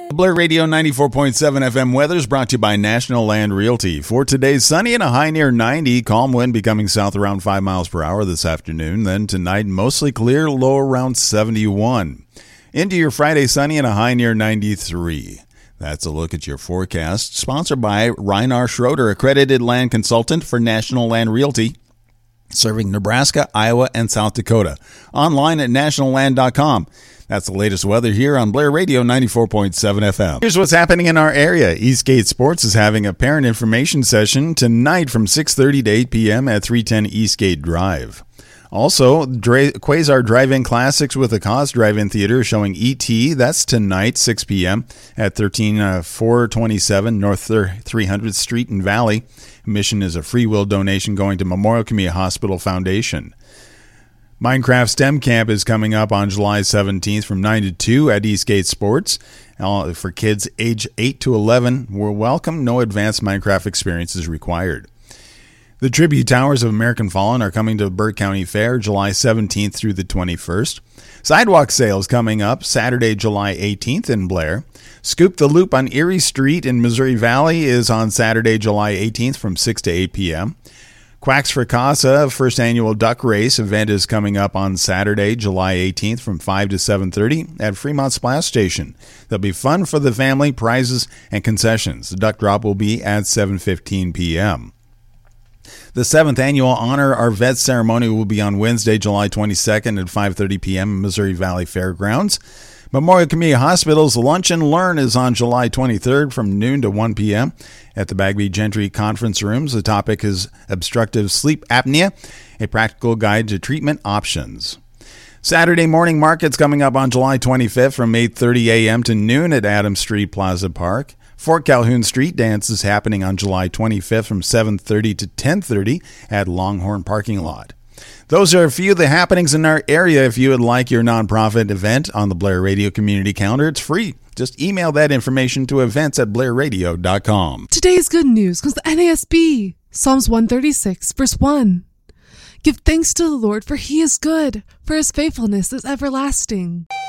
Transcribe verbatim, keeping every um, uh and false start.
Blair Radio ninety-four point seven F M weather is brought to you by National Land Realty. For today's sunny and a high near ninety, calm wind becoming south around five miles per hour this afternoon. Then tonight, mostly clear, low around seventy-one. Into your Friday, sunny and a high near ninety-three. That's a look at your forecast. Sponsored by Reinar Schroeder, accredited land consultant for National Land Realty, serving Nebraska, Iowa, and South Dakota. Online at national land dot com. That's the latest weather here on Blair Radio ninety-four point seven F M. Here's what's happening in our area. Eastgate Sports is having a parent information session tonight from six thirty to eight p.m. at three ten Eastgate Drive. Also, Dra- Quasar Drive-In Classics with a Cause Drive-In Theater showing E T. That's tonight, six p.m. at thirteen four twenty-seven North three hundredth Street in Valley. Admission is a free will donation going to Memorial Community Hospital Foundation. Minecraft STEM Camp is coming up on July seventeenth from nine to two at Eastgate Sports. Uh, for kids age eight to eleven, we're welcome. No advanced Minecraft experience is required. The Tribute Towers of American Fallen are coming to the Burke County Fair July seventeenth through the twenty-first. Sidewalk sales coming up Saturday, July eighteenth in Blair. Scoop the Loop on Erie Street in Missouri Valley is on Saturday, July eighteenth from six to eight p.m. Quacks for Casa, first annual duck race event is coming up on Saturday, July eighteenth from five to seven thirty at Fremont Splash Station. There'll be fun for the family, prizes, and concessions. The duck drop will be at seven fifteen p.m. The seventh annual Honor Our Vets ceremony will be on Wednesday, July twenty-second at five thirty p.m. in Missouri Valley Fairgrounds. Memorial Community Hospital's Lunch and Learn is on July twenty-third from noon to one p.m. at the Bagby Gentry Conference Rooms. The topic is obstructive sleep apnea, a practical guide to treatment options. Saturday morning markets coming up on July twenty-fifth from eight thirty a.m. to noon at Adams Street Plaza Park. Fort Calhoun Street Dance is happening on July twenty-fifth from seven thirty to ten thirty at Longhorn Parking Lot. Those are a few of the happenings in our area. If you would like your nonprofit event on the Blair Radio Community Calendar, it's free. Just email that information to events at blair radio dot com. Today's good news comes from the N A S B. Psalms one thirty-six, verse one. Give thanks to the Lord, for he is good, for his faithfulness is everlasting.